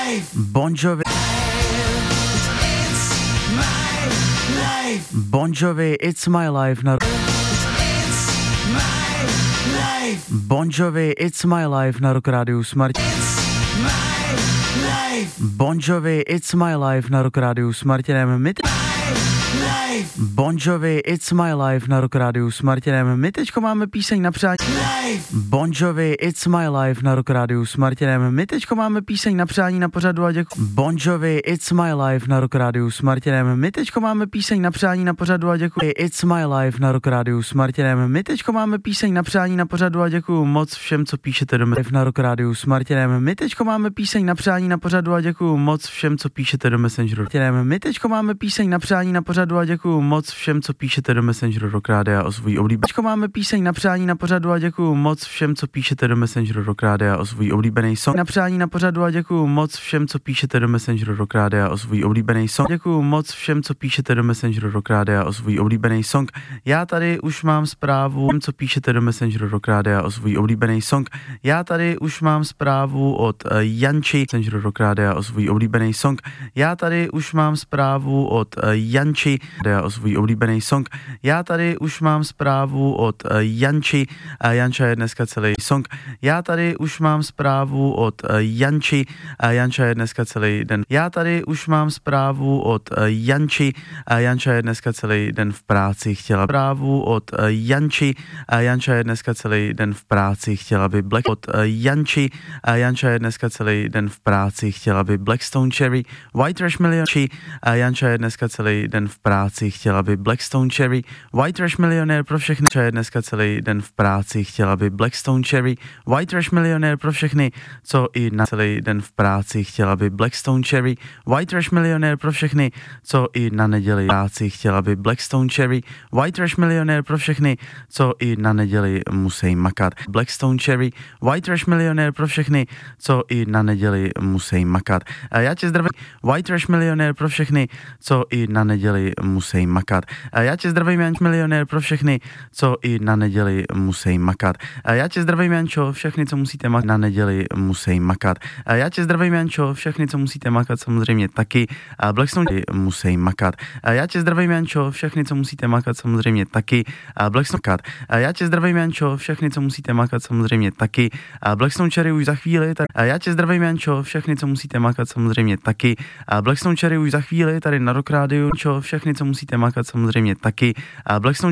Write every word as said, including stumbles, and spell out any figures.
Bon Jovi. Bon Jovi, It's My Life na Bon Jovi, It's My Life na Rock Rádiu Smrt. Bon Jovi, It's My Life na Rock Rádiu s Martinem Mit. Bon Jovi, It's My Life na Rock Rádiu s Martinem. My teďko máme píseň na přání. Bon Jovi, It's My Life na Rock Rádiu s Martinem. My teďko máme píseň na přání na pořadu a děkuji. Bon Jovi, It's My Life na Rock Rádiu s Martinem. My teďko máme píseň na přání na pořadu a děkuji. It's My Life na Rock Rádiu s Martinem. My teďko máme píseň na přání na pořadu a děkuji moc všem, co píšete do Messengeru na Rock Rádiu s Martinem. My teďko máme píseň na přání na pořadu a děkuji moc všem, co píšete do Messengeru. My teďko máme píseň na přání na pořadu a děkuji moc všem, co píšete do Messengeru Rock Rádia o svůj oblíbený. Teďko máme píseň na přání na pořadu a děkuji moc všem, co píšete do Messengeru Rock Rádia o svůj oblíbený song. Na přání na pořadu a děkuji moc všem, co píšete do Messengeru Rock Rádia o svůj oblíbený song. Děkuji moc všem, co píšete do Messengeru Rock Rádia o svůj oblíbený song. Já tady už mám zprávu, co píšete do Messengeru Rock Rádia o svůj oblíbený song. Já tady už mám zprávu od uh, Janči, Messengeru Rock Rádia o svůj oblíbený song. Já tady už mám zprávu od uh, Janči o svůj oblíbený song. Já tady už mám zprávu od uh, Janči. Uh, Janča je dneska celý song. Já tady už mám zprávu od uh, Janči. Uh, Janča je dneska celý den. Já tady už mám zprávu od uh, Janči. Uh, Janča je dneska celý den v práci. Chtěla zprávu od uh, Janči. Uh, Janča je dneska celý den v práci. Chtěla by Black od uh, Janči. Uh, Janča je dneska celý den v práci. Chtěla by Blackstone Cherry. White Trash Million. Uh, Janča je dneska celý den v práci. Chtěla by Blackstone Cherry. White Trash Milionér pro všechny. Janča je dneska celý den v práci. Chtěla by Blackstone Cherry. White Trash Milionér pro všechny, co i na celý den v práci. Chtěla by Blackstone Cherry. White Trash Milionér pro všechny, co i na neděli práci. Chtěla by Blackstone Cherry. White Trash Milionér pro všechny, co i na neděli musí makat. Blackstone Cherry. White Trash Milionér pro všechny, co i na neděli musí makat. A já tě zdravím. White Trash Milionér pro všechny, co i na neděli musí makat. A já tě zdravím, Janč, milionér pro všechny, co i na neděli musí makat. A já tě zdravím, Jančo, všechny, co musíte makat na neděli musí makat. A já tě zdravím, Jančo, všechny, co musíte makat, samozřejmě taky. A Blackstone musí makat. A já tě zdravím, Jančo, všechny, co musíte makat, samozřejmě taky. A Blackstone makat. A já tě zdravím, Jančo, všechny, co musíte makat, samozřejmě taky. A Blackstone Cherry už za chvíli. Tady. A já tě zdravím, Jančo, všechny, co musíte makat, samozřejmě taky. A Blackstone Cherry už za chvíli tady na Rock Rádiu. Všechny, co musíte makat, samozřejmě taky. A Blackstone